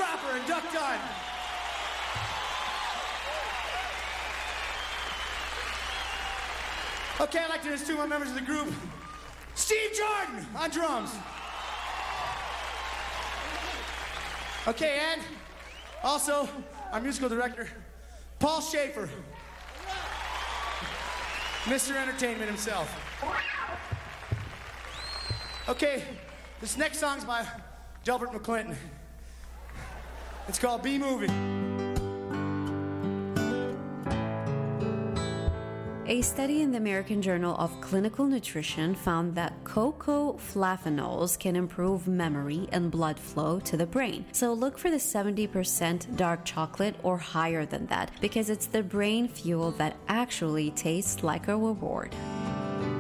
Cropper and Duck Dunn. Okay, I'd like to introduce two more members of the group. Steve Jordan on drums. Okay, and also our musical director, Paul Schaefer. Mr. Entertainment himself. Okay, this next song's by Delbert McClinton. It's called B-Movie. A study in the American Journal of Clinical Nutrition found that cocoa flavanols can improve memory and blood flow to the brain. So look for the 70% dark chocolate or higher than that, because it's the brain fuel that actually tastes like a reward.